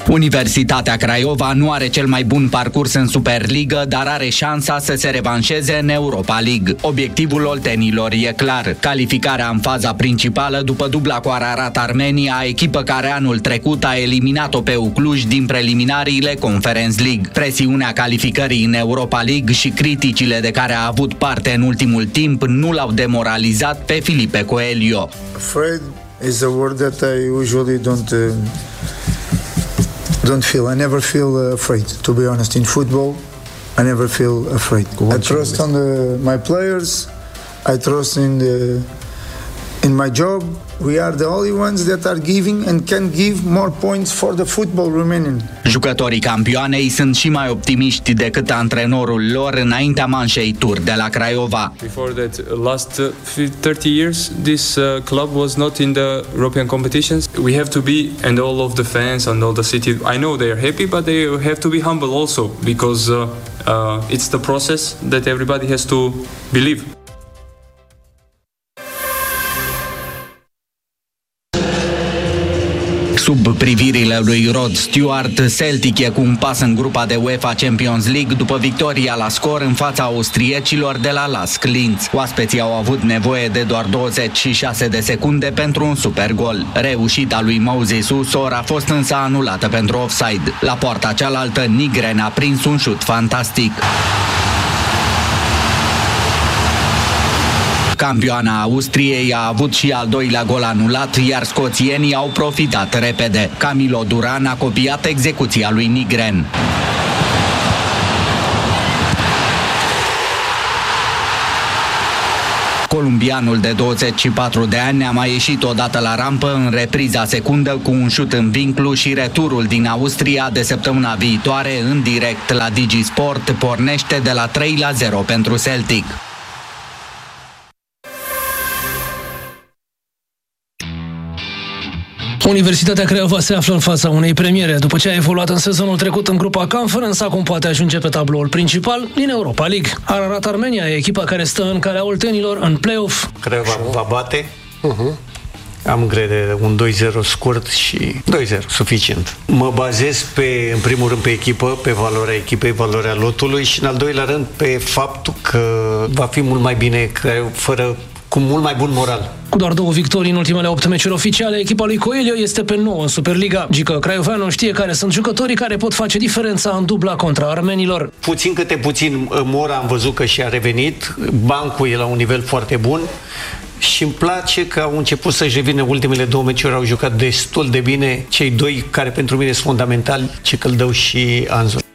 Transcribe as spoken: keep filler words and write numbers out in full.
Universitatea Craiova nu are cel mai bun parcurs în Superligă, dar are șansa să se revanșeze în Europa League. Obiectivul oltenilor e clar: calificarea în faza principală după dubla cu Ararat Armenia, echipă care anul trecut a eliminat-o pe Cluj din preliminariile Conference League. Presiunea calificării în Europa League și criticile de care a avut parte în ultimul timp nu l-au demoralizat pe Filipe Coelho. Afraid is a word that I usually don't uh... don't feel. I never feel uh, afraid, to be honest. In football, I never feel afraid. I trust on the, my players. I trust in the, in my job. We are the only ones that are giving and can give more points for the football Romanian. Jucătorii campioanei sunt și mai optimiști decât antrenorul lor înaintea manșei tur de la Craiova. Before that, last thirty years, this uh, club was not in the European competitions. We have to be, and all of the fans and all the city, I know they are happy, but they have to be humble also, because uh, uh, it's the process that everybody has to believe. Sub privirile lui Rod Stewart, Celtic e cu un pas în grupa de UEFA Champions League după victoria la scor în fața austriecilor de la Lask Linz. Oaspeții au avut nevoie de doar douăzeci și șase de secunde pentru un super gol. Reușita lui Moses Usor a fost însă anulată pentru offside. La poarta cealaltă, Nigren a prins un șut fantastic. Campioana Austriei a avut și al doilea gol anulat, iar scoțienii au profitat repede. Camilo Duran a copiat execuția lui Nigren. Columbianul de douăzeci și patru de ani a mai ieșit odată la rampă în repriza secundă cu un șut în vinclu și returul din Austria de săptămâna viitoare în direct la Digi Sport pornește de la trei la zero pentru Celtic. Universitatea Craiova se află în fața unei premiere. După ce a evoluat în sezonul trecut în grupa Conference, acum poate ajunge pe tabloul principal din Europa League. Ararat Armenia e echipa care stă în calea oltenilor în play-off. Craiova va bate. Uh-huh. Am încredere un doi zero scurt și doi zero suficient. Mă bazez pe, în primul rând pe echipă, pe valoarea echipei, valoarea lotului și în al doilea rând pe faptul că va fi mult mai bine, fără cu mult mai bun moral. Cu doar două victorii în ultimele opt meciuri oficiale, echipa lui Coelho este pe nouă în Superliga. Gică Craioveanu știe care sunt jucătorii care pot face diferența în dubla contra armenilor. Puțin câte puțin, Mora am văzut că și-a revenit, Bancu e la un nivel foarte bun și îmi place că au început să-și revină ultimele două meciuri, au jucat destul de bine cei doi care pentru mine sunt fundamentali, Cicăldău și Anzor.